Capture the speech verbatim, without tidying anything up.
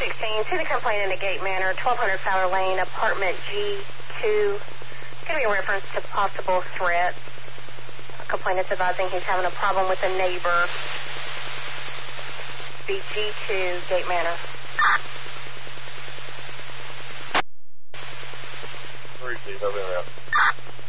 sixteen, to the complainant at Gate Manor, twelve hundred Fowler Lane, apartment G two. Going to be a reference to possible threat. Complainant's advising he's having a problem with a neighbor. Be G two, Gate Manor. Three, Chief, over and out.